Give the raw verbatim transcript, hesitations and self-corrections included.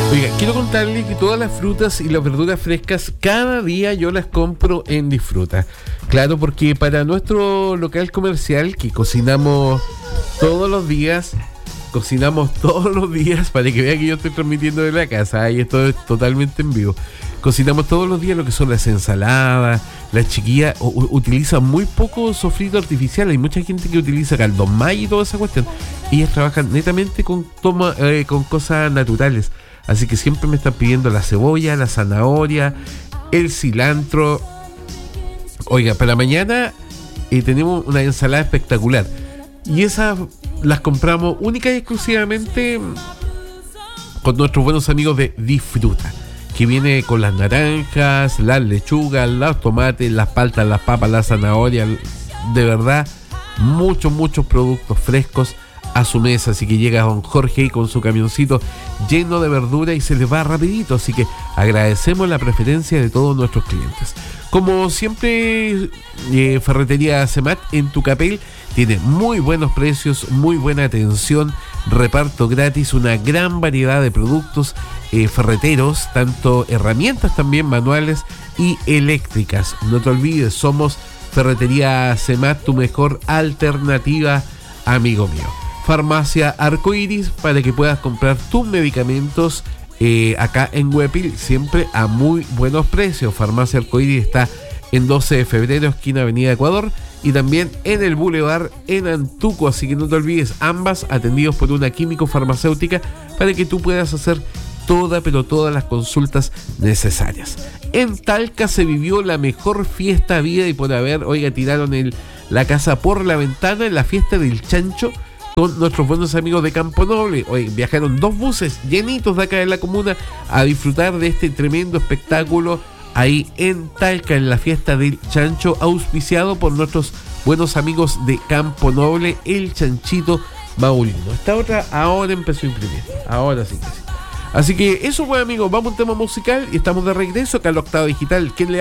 Oiga, quiero contarle que todas las frutas y las verduras frescas cada día yo las compro en Disfruta. Claro, porque para nuestro local comercial que cocinamos todos los días, cocinamos todos los días, para que vea que yo estoy transmitiendo de la casa, y esto es totalmente en vivo. Cocinamos todos los días lo que son las ensaladas. Las chiquillas u- utilizan muy poco sofrito artificial. Hay mucha gente que utiliza caldo Maggi y toda esa cuestión. Ellas trabajan netamente con, toma, eh, con cosas naturales. Así que siempre me están pidiendo la cebolla, la zanahoria, el cilantro. Oiga, para mañana eh, tenemos una ensalada espectacular. Y esas las compramos única y exclusivamente con nuestros buenos amigos de Disfruta, que viene con las naranjas, las lechugas, los tomates, las paltas, las papas, la zanahoria. De verdad, muchos, muchos productos frescos a su mesa. Así que llega don Jorge y con su camioncito lleno de verdura y se les va rapidito. Así que agradecemos la preferencia de todos nuestros clientes. Como siempre, eh, Ferretería Semat en Tucapel tiene muy buenos precios, muy buena atención, reparto gratis, una gran variedad de productos eh, ferreteros, tanto herramientas también manuales y eléctricas. No te olvides, somos Ferretería Semat, tu mejor alternativa, amigo mío. Farmacia Arcoiris, para que puedas comprar tus medicamentos eh, acá en Huepil, siempre a muy buenos precios. Farmacia Arcoiris está en doce de febrero, esquina Avenida Ecuador, y también en el Boulevard en Antuco. Así que no te olvides, ambas atendidos por una químico farmacéutica para que tú puedas hacer toda, pero todas las consultas necesarias. En Talca se vivió la mejor fiesta vida y por haber, oiga, tiraron el, la casa por la ventana en la fiesta del chancho con nuestros buenos amigos de Campo Noble. Hoy viajaron dos buses llenitos de acá de la comuna a disfrutar de este tremendo espectáculo ahí en Talca, en la fiesta del chancho, auspiciado por nuestros buenos amigos de Campo Noble, el chanchito Maulino. Esta otra ahora empezó a imprimir, ahora sí que sí. Así que eso, pues amigos, vamos a un tema musical y estamos de regreso acá en la Octava Digital. ¿Quién le